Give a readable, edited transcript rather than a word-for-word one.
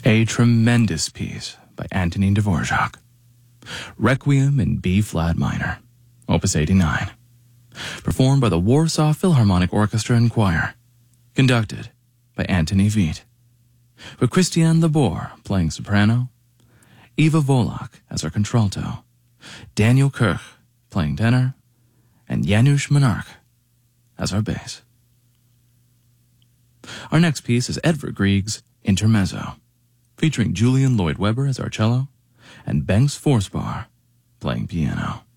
A tremendous piece by Antonin Dvorak. Requiem in B-flat minor, Opus 89. Performed by the Warsaw Philharmonic Orchestra and Choir. Conducted by Antony Veit. With Christiane Labor playing soprano, Eva Volok as her contralto, Daniel Kirch playing tenor, and Janusz Monarch as our bass. Our next piece is Edvard Grieg's Intermezzo, featuring Julian Lloyd Webber as our cello, and Bengt Forsberg playing piano.